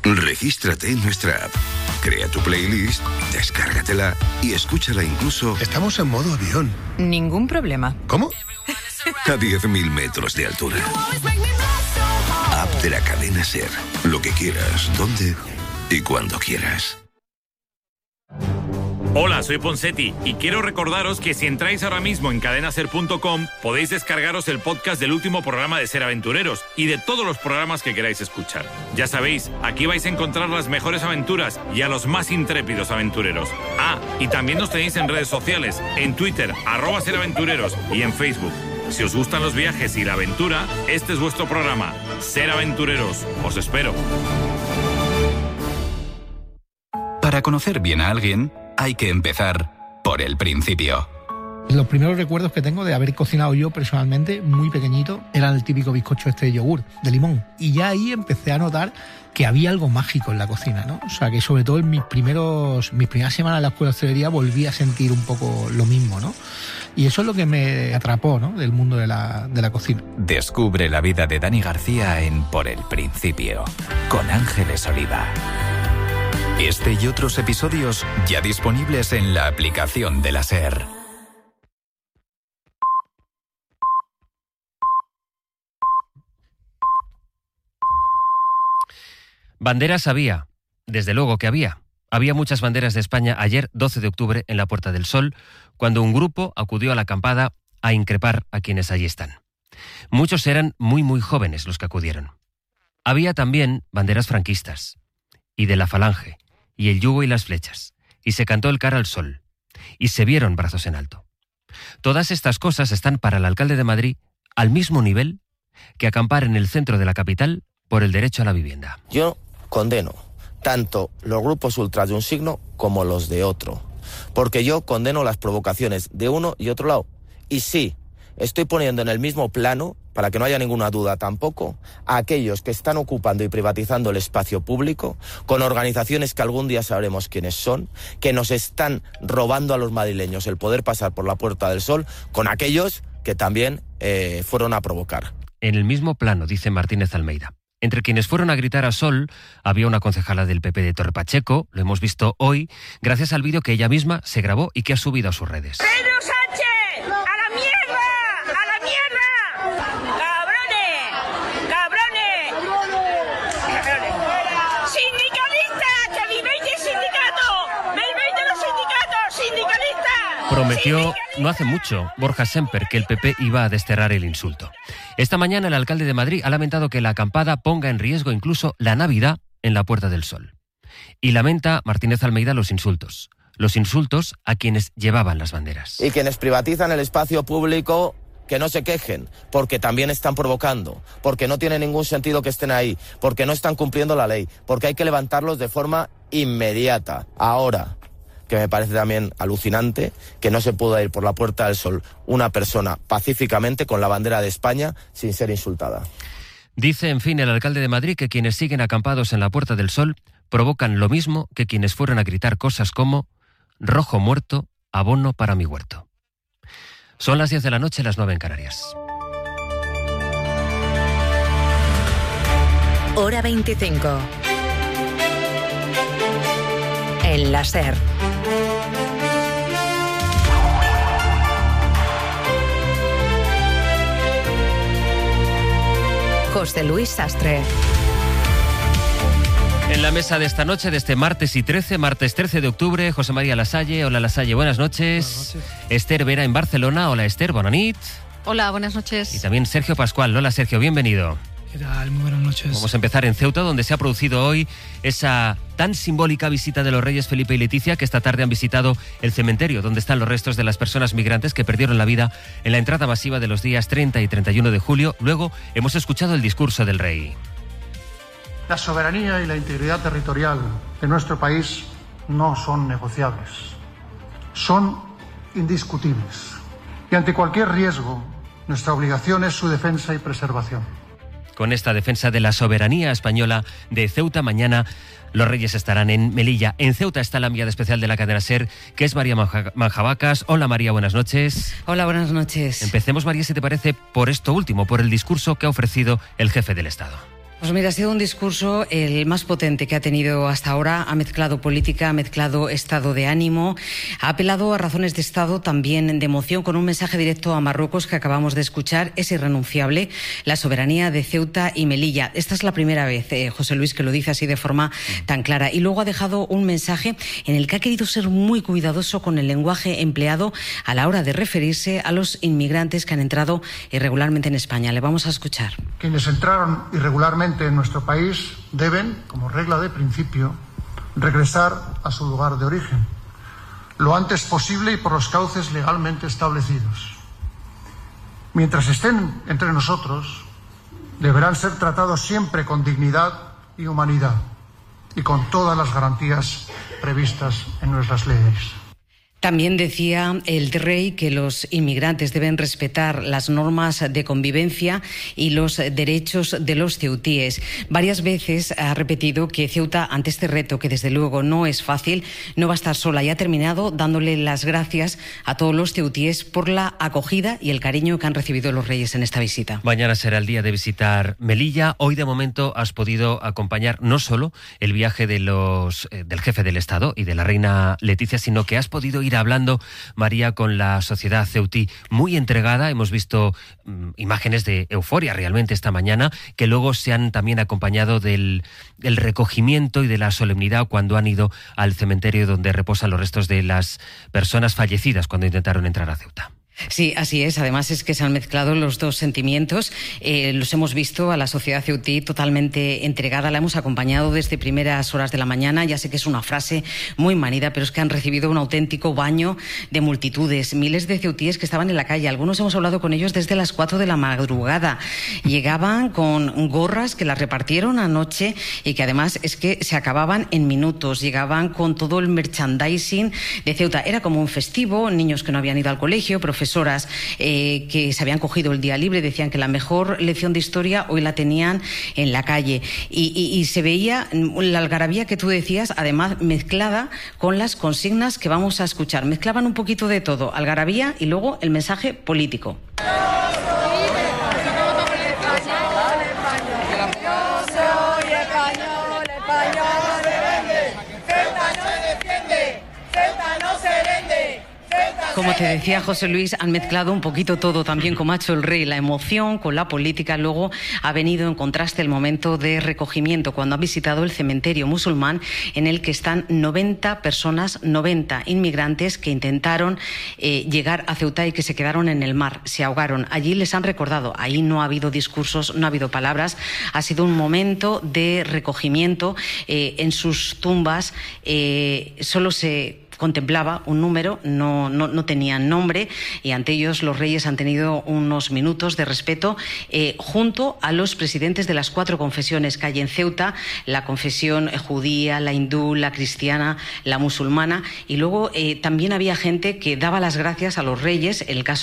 Regístrate en nuestra app, crea tu playlist, descárgatela y escúchala incluso... Estamos en modo avión. Ningún problema. ¿Cómo? A 10.000 metros de altura. App de la cadena SER. Lo que quieras, donde y cuando quieras. Hola, soy Ponseti y quiero recordaros que si entráis ahora mismo en cadenaser.com podéis descargaros el podcast del último programa de Ser Aventureros y de todos los programas que queráis escuchar. Ya sabéis, aquí vais a encontrar las mejores aventuras y a los más intrépidos aventureros. Ah, y también nos tenéis en redes sociales, en Twitter, @SerAventureros y en Facebook. Si os gustan los viajes y la aventura, este es vuestro programa, Ser Aventureros. Os espero. Para conocer bien a alguien, hay que empezar por el principio. Los primeros recuerdos que tengo de haber cocinado yo personalmente, muy pequeñito, era el típico bizcocho de yogur, de limón. Y ya ahí empecé a notar que había algo mágico en la cocina, ¿no? O sea, que sobre todo en mis primeras semanas en la escuela de hostelería volví a sentir un poco lo mismo, ¿no? Y eso es lo que me atrapó, ¿no?, del mundo de la cocina. Descubre la vida de Dani García en Por el Principio, con Ángeles Oliva. Este y otros episodios ya disponibles en la aplicación de la SER. Banderas había, desde luego que había. Había muchas banderas de España ayer, 12 de octubre, en la Puerta del Sol, cuando un grupo acudió a la acampada a increpar a quienes allí están. Muchos eran muy jóvenes los que acudieron. Había también banderas franquistas, y de la Falange, y el yugo y las flechas, y se cantó el cara al sol, y se vieron brazos en alto. Todas estas cosas están para el alcalde de Madrid al mismo nivel que acampar en el centro de la capital por el derecho a la vivienda. Yo condeno tanto los grupos ultras de un signo como los de otro, porque yo condeno las provocaciones de uno y otro lado. Y sí, estoy poniendo en el mismo plano, para que no haya ninguna duda tampoco, a aquellos que están ocupando y privatizando el espacio público, con organizaciones que algún día sabremos quiénes son, que nos están robando a los madrileños el poder pasar por la Puerta del Sol, con aquellos que también fueron a provocar. En el mismo plano, dice Martínez Almeida. Entre quienes fueron a gritar a Sol había una concejala del PP de Torre Pacheco, lo hemos visto hoy, gracias al vídeo que ella misma se grabó y que ha subido a sus redes. ¡Pedro Sánchez! ¡A la mierda! ¡A la mierda! ¡Cabrones! ¡Cabrones! ¡Sindicalistas! ¡Que vivéis del sindicato! ¡Vivéis de los sindicatos! ¡Sindicalistas! Prometió no hace mucho Borja Semper que el PP iba a desterrar el insulto. Esta mañana el alcalde de Madrid ha lamentado que la acampada ponga en riesgo incluso la Navidad en la Puerta del Sol. Y lamenta Martínez Almeida los insultos a quienes llevaban las banderas. Y quienes privatizan el espacio público, que no se quejen, porque también están provocando, porque no tiene ningún sentido que estén ahí, porque no están cumpliendo la ley, porque hay que levantarlos de forma inmediata. Ahora, que me parece también alucinante, que no se pueda ir por la Puerta del Sol una persona pacíficamente con la bandera de España sin ser insultada. Dice, en fin, el alcalde de Madrid que quienes siguen acampados en la Puerta del Sol provocan lo mismo que quienes fueron a gritar cosas como «rojo muerto, abono para mi huerto». Son las 10 de la noche, las 9 en Canarias. Hora 25. En la SER. José Luis Sastre. En la mesa de esta noche, de este martes 13 de octubre, José María Lasalle. Hola Lasalle, buenas noches. Esther Vera en Barcelona. Hola Esther, bona nit. Hola, buenas noches. Y también Sergio Pascual. Hola Sergio, bienvenido. ¿Qué tal? Muy buenas noches. Vamos a empezar en Ceuta, donde se ha producido hoy esa tan simbólica visita de los reyes Felipe y Leticia, que esta tarde han visitado el cementerio donde están los restos de las personas migrantes que perdieron la vida en la entrada masiva de los días 30 y 31 de julio. Luego hemos escuchado el discurso del rey. La soberanía y la integridad territorial de nuestro país no son negociables, son indiscutibles. Y ante cualquier riesgo, nuestra obligación es su defensa y preservación. Con esta defensa de la soberanía española de Ceuta, mañana los reyes estarán en Melilla. En Ceuta está la enviada especial de la cadena SER, que es María Manjabacas. Hola María, buenas noches. Hola, buenas noches. Empecemos, María, si te parece, por esto último, por el discurso que ha ofrecido el jefe del Estado. Pues mira, ha sido un discurso el más potente que ha tenido hasta ahora. Ha mezclado política, ha mezclado estado de ánimo, ha apelado a razones de estado, también de emoción, con un mensaje directo a Marruecos que acabamos de escuchar. Es irrenunciable la soberanía de Ceuta y Melilla. Esta es la primera vez, José Luis, que lo dice así de forma tan clara. Y luego ha dejado un mensaje en el que ha querido ser muy cuidadoso con el lenguaje empleado a la hora de referirse a los inmigrantes que han entrado irregularmente en España. Le vamos a escuchar. Quienes entraron irregularmente en nuestro país deben, como regla de principio, regresar a su lugar de origen lo antes posible y por los cauces legalmente establecidos. Mientras estén entre nosotros, deberán ser tratados siempre con dignidad y humanidad y con todas las garantías previstas en nuestras leyes. También decía el rey que los inmigrantes deben respetar las normas de convivencia y los derechos de los ceutíes. Varias veces ha repetido que Ceuta, ante este reto, que desde luego no es fácil, no va a estar sola, y ha terminado dándole las gracias a todos los ceutíes por la acogida y el cariño que han recibido los reyes en esta visita. Mañana será el día de visitar Melilla. Hoy, de momento, has podido acompañar no solo el viaje del jefe del Estado y de la reina Leticia, sino que has podido ir hablando, María, con la sociedad ceutí muy entregada. Hemos visto imágenes de euforia realmente esta mañana, que luego se han también acompañado del recogimiento y de la solemnidad cuando han ido al cementerio donde reposan los restos de las personas fallecidas cuando intentaron entrar a Ceuta. Sí, así es. Además es que se han mezclado los dos sentimientos. Los hemos visto a la sociedad ceutí totalmente entregada. La hemos acompañado desde primeras horas de la mañana. Ya sé que es una frase muy manida, pero es que han recibido un auténtico baño de multitudes. Miles de ceutíes que estaban en la calle. Algunos hemos hablado con ellos desde las 4 de la madrugada. Llegaban con gorras que las repartieron anoche y que además es que se acababan en minutos. Llegaban con todo el merchandising de Ceuta. Era como un festivo. Niños que no habían ido al colegio, profesoras que se habían cogido el día libre, decían que la mejor lección de historia hoy la tenían en la calle, y se veía la algarabía que tú decías, además mezclada con las consignas que vamos a escuchar. Mezclaban un poquito de todo, algarabía y luego el mensaje político. Como te decía, José Luis, han mezclado un poquito todo también, como ha hecho el rey, la emoción con la política. Luego ha venido en contraste el momento de recogimiento, cuando ha visitado el cementerio musulmán en el que están 90 personas, 90 inmigrantes que intentaron llegar a Ceuta y que se quedaron en el mar, se ahogaron. Allí les han recordado, ahí no ha habido discursos, no ha habido palabras, ha sido un momento de recogimiento. En sus tumbas solo se contemplaba un número, no tenían nombre, y ante ellos los reyes han tenido unos minutos de respeto junto a los presidentes de las 4 confesiones que hay en Ceuta, la confesión judía, la hindú, la cristiana, la musulmana, y luego también había gente que daba las gracias a los reyes, el caso